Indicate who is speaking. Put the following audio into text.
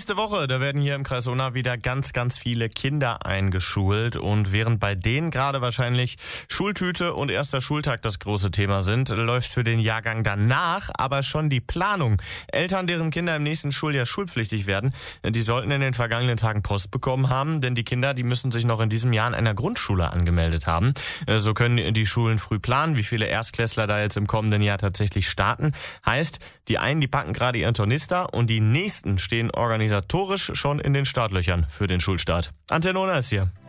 Speaker 1: Nächste Woche, da werden hier im Kreis Unna wieder ganz, ganz viele Kinder eingeschult. Und während bei denen gerade wahrscheinlich Schultüte und erster Schultag das große Thema sind, läuft für den Jahrgang danach aber schon die Planung. Eltern, deren Kinder im nächsten Schuljahr schulpflichtig werden, die sollten in den vergangenen Tagen Post bekommen haben, denn die Kinder, die müssen sich noch in diesem Jahr in einer Grundschule angemeldet haben. So können die Schulen früh planen, wie viele Erstklässler da jetzt im kommenden Jahr tatsächlich starten. Heißt, die einen, die packen gerade ihren Tornister und die nächsten stehen organisatorisch schon in den Startlöchern für den Schulstart. Antenne Unna ist hier.